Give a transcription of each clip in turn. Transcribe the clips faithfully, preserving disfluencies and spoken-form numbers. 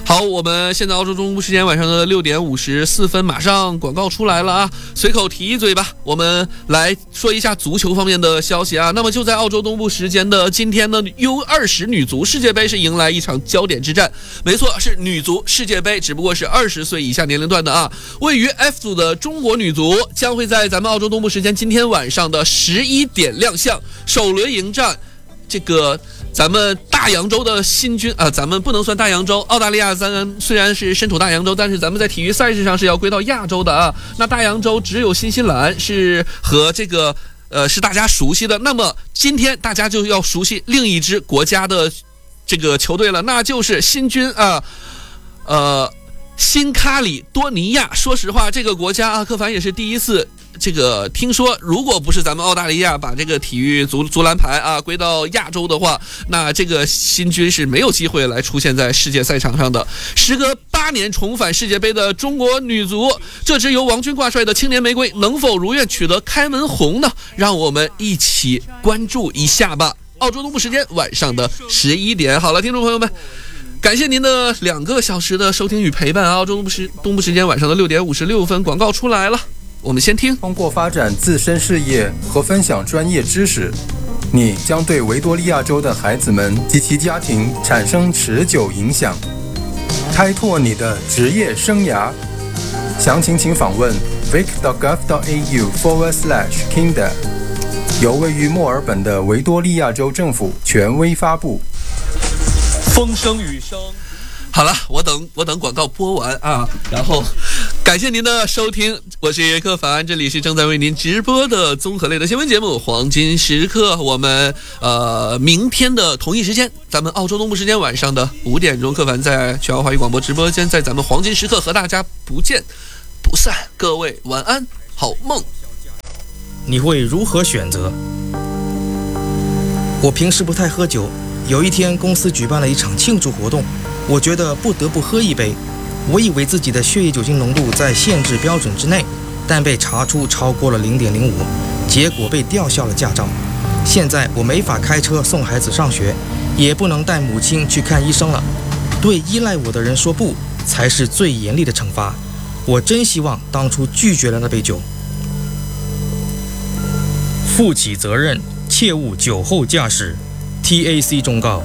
好，我们现在澳洲中部时间晚上的六点五十四分，马上广告出来了啊！随口提一嘴吧，我们来说一下足球方面的消息啊。那么就在澳洲东部时间的今天呢 ，U 二十 女足世界杯是迎来一场焦点之战。没错，是女足世界杯，只不过是二十岁以下年龄段的啊。位于 F 组的中国女足将会在咱们澳洲东部时间今天晚上的十一点亮相，首轮迎战这个。咱们大洋洲的新军啊，咱们不能算大洋洲。澳大利亚咱虽然是身处大洋洲，但是咱们在体育赛事上是要归到亚洲的啊。那大洋洲只有新西兰是和这个呃是大家熟悉的。那么今天大家就要熟悉另一支国家的这个球队了，那就是新军啊，呃，新喀里多尼亚。说实话，这个国家啊，柯凡也是第一次。这个听说，如果不是咱们澳大利亚把这个体育足足篮排啊归到亚洲的话，那这个新军是没有机会来出现在世界赛场上的。时隔八年重返世界杯的中国女足，这支由王军挂帅的青年玫瑰能否如愿取得开门红呢？让我们一起关注一下吧。澳洲东部时间晚上的十一点，好了，听众朋友们。感谢您的两个小时的收听与陪伴啊！澳洲东部时东部时间晚上的六点五十六分，广告出来了。我们先听。 通过发展自身事业和分享专业知识，你将对维多利亚州的孩子们及其家庭产生持久影响，开拓你的职业生涯。详情请访问 vic.gov.au forward slash kinder， 由位于墨尔本的维多利亚州政府权威发布。 风声雨声。好了，我等我等广告播完啊，然后感谢您的收听，我是柯凡，这里是正在为您直播的综合类的新闻节目《黄金时刻》。我们呃明天的同一时间，咱们澳洲东部时间晚上的五点钟，柯凡在全澳华语广播直播间，在咱们《黄金时刻》和大家不见不散。各位晚安，好梦。 你会如何选择？我平时不太喝酒，有一天公司举办了一场庆祝活动。我觉得不得不喝一杯。我以为自己的血液酒精浓度在限制标准之内，但被查出超过了 零点零五， 结果被吊销了驾照。现在我没法开车送孩子上学，也不能带母亲去看医生了。对依赖我的人说不，才是最严厉的惩罚。我真希望当初拒绝了那杯酒。负起责任，切勿酒后驾驶。T A C 忠告。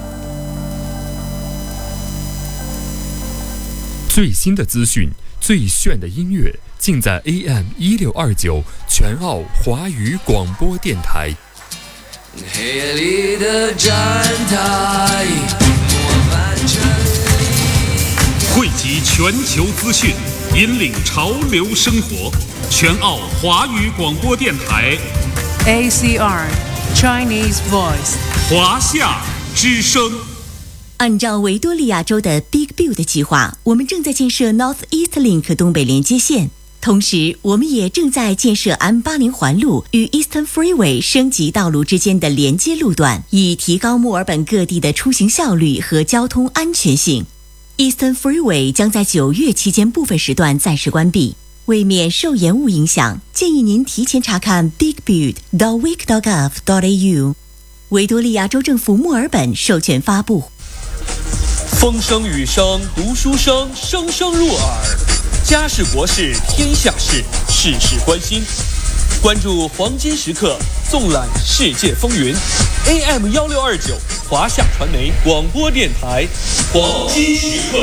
最新的资讯，最炫的音乐，尽在 A M 一六二九全澳华语广播电台。 黑夜里的站台，我伴着你。 汇集全球资讯，引领潮流生活。全澳华语广播电台 A C R Chinese Voice 华夏之声。 按照维多利亚州的 Big Build 计划，我们正在建设 North East Link 东北连接线，同时我们也正在建设 M 八十 环路与 Eastern Freeway 升级道路之间的连接路段，以提高墨尔本各地的出行效率和交通安全性。Eastern Freeway 将在九月期间部分时段暂时关闭，为免受延误影响，建议您提前查看 big build dot vic dot gov dot a u。 维多利亚州政府墨尔本授权发布。 风声雨声，读书声，声声入耳。家事国事天下事，事事关心。关注黄金时刻，纵览世界风云。A M 一六二九，华夏传媒广播电台，黄金时刻。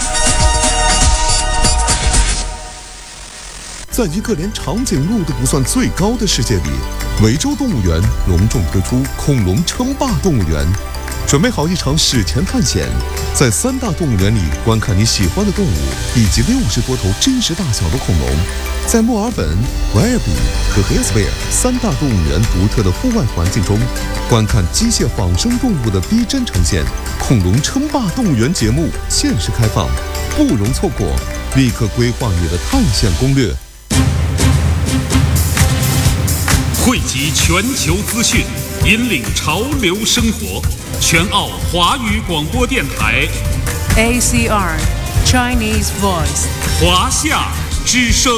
在一个连长颈鹿都不算最高的世界里，维州动物园隆重推出恐龙称霸动物园。准备好一场史前探险，在三大动物园里观看你喜欢的动物，以及六十多头真实大小的恐龙。在墨尔本、维尔比和黑斯贝尔三大动物园独特的户外环境中，观看机械仿生动物的逼真呈现。恐龙称霸动物园节目限时开放，不容错过，立刻规划你的探险攻略。 汇集全球资讯，引领潮流生活。全澳华语广播电台 A C R Chinese Voice 华夏之声。